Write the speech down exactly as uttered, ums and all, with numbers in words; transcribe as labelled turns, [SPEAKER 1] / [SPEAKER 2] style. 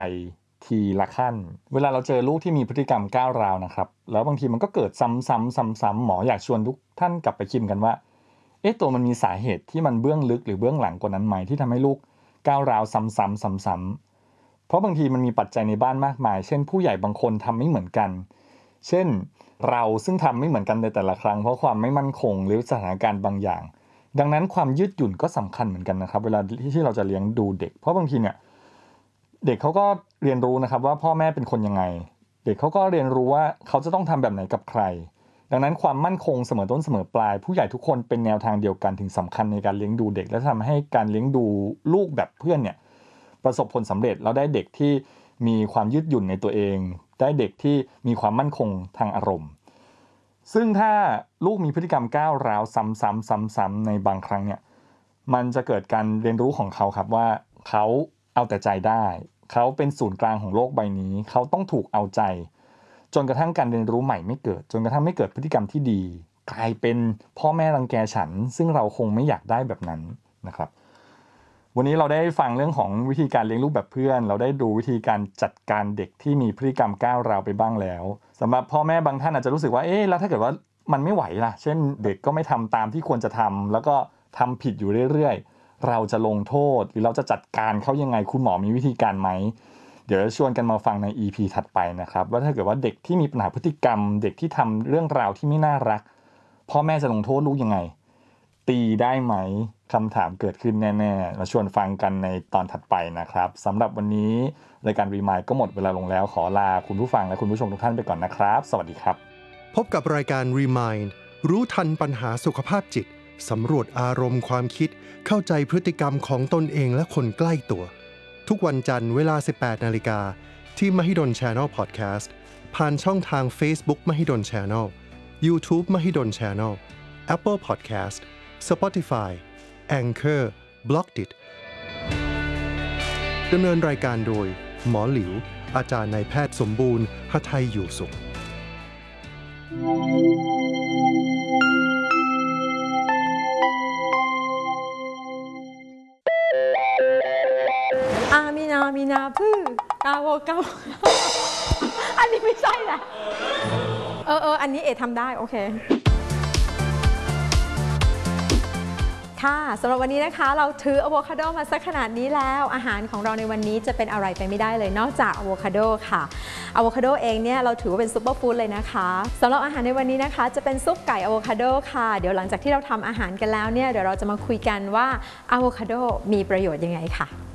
[SPEAKER 1] ทีละขั้นเวลาเราเจอลูกที่มีพฤติกรรมก้าวร้าวนะครับแล้วบางทีมันก็เกิดซ้ำๆๆๆหมออยากชวนทุกท่านกลับไปคิดกันว่าเอ๊ะตัวมันมีสาเหตุที่มันเบื้องลึกหรือเบื้องหลังกว่านั้นไหมที่ทำให้ลูกก้าวร้าวซ้ำๆซ้ำๆเพราะบางทีมันมีปัจจัยในบ้านมากมายเช่นผู้ใหญ่บางคนทำไม่เหมือนกันเช่นเราซึ่งทำไม่เหมือนกันในแต่ละครั้งเพราะความไม่มั่นคงหรือสถานการณ์บางอย่างดังนั้นความยืดหยุ่นก็สำคัญเหมือนกันนะครับเวลาที่เราจะเลี้ยงดูเด็กเพราะบางทีเนี่ยเด็กเขาก็เรียนรู้นะครับว่าพ่อแม่เป็นคนยังไงเด็กเขาก็เรียนรู้ว่าเขาจะต้องทำแบบไหนกับใครดังนั้นความมั่นคงเสมอต้นเสมอปลายผู้ใหญ่ทุกคนเป็นแนวทางเดียวกันถึงสำคัญในการเลี้ยงดูเด็กและทำให้การเลี้ยงดูลูกแบบเพื่อนเนี่ยประสบผลสำเร็จแล้วได้เด็กที่มีความยืดหยุ่นในตัวเองได้เด็กที่มีความมั่นคงทางอารมณ์ซึ่งถ้าลูกมีพฤติกรรมก้าวร้าวซ้ำๆๆๆในบางครั้งเนี่ยมันจะเกิดการเรียนรู้ของเขาครับว่าเขาเอาแต่ใจได้เขาเป็นศูนย์กลางของโลกใบนี้เขาต้องถูกเอาใจจนกระทั่งการเรียนรู้ใหม่ไม่เกิดจนกระทั่งไม่เกิดพฤติกรรมที่ดีกลายเป็นพ่อแม่รังแกฉันซึ่งเราคงไม่อยากได้แบบนั้นนะครับวันนี้เราได้ฟังเรื่องของวิธีการเลี้ยงลูกแบบเพื่อนเราได้ดูวิธีการจัดการเด็กที่มีพฤติกรรมก้าวร้าวไปบ้างแล้วสำหรับพ่อแม่บางท่านอาจจะรู้สึกว่าเอ๊ะแล้วถ้าเกิดว่ามันไม่ไหวล่ะเช่นเด็กก็ไม่ทำตามที่ควรจะทำแล้วก็ทำผิดอยู่เรื่อยๆเราจะลงโทษหรือเราจะจัดการเขายังไงคุณหมอมีวิธีการไหมเดี๋ยวชวนกันมาฟังใน อี พี ถัดไปนะครับว่าถ้าเกิดว่าเด็กที่มีปัญหาพฤติกรรมเด็กที่ทำเรื่องราวที่ไม่น่ารักพ่อแม่จะลงโทษลูกยังไงตีได้ไหมคำถามเกิดขึ้นแน่ๆมาชวนฟังกันในตอนถัดไปนะครับสำหรับวันนี้รายการ Remind ก็หมดเวลาลงแล้วขอลาคุณผู้ฟังและคุณผู้ชมทุกท่านไปก่อนนะครับสวัสดีครับ
[SPEAKER 2] พบกับรายการ Remind รู้ทันปัญหาสุขภาพจิตสำรวจอารมณ์ความคิดเข้าใจพฤติกรรมของตนเองและคนใกล้ตัวทุกวันจันทร์เวลา สิบแปดนาฬิกา นที่ Mahidol Channel Podcast ผ่านช่องทาง Facebook Mahidol Channel YouTube Mahidol Channel Apple Podcast Spotify Anchor Blockdit ดำเนินรายการโดยหมอหลิวอาจารย์นายแพทย์สมบูรณ์หทัยอยู่สุข
[SPEAKER 3] อามีนามีนาพื้กาโวกาอันนี้ไม่ใช่แหละเออเอออันนี้เอทำได้โอเคค่ะสำหรับวันนี้นะคะเราถืออะโวคาโดมาสักขนาดนี้แล้วอาหารของเราในวันนี้จะเป็นอะไรไปไม่ได้เลยนอกจากอะโวคาโดค่ะอะโวคาโดเองเนี่ยเราถือว่าเป็นซุปเปอร์ฟู้ดเลยนะคะสำหรับอาหารในวันนี้นะคะจะเป็นซุปไก่อะโวคาโดค่ะเดี๋ยวหลังจากที่เราทำอาหารกันแล้วเนี่ยเดี๋ยวเราจะมาคุยกันว่าอะโวคาโดมีประโยชน์ยังไงค่ะ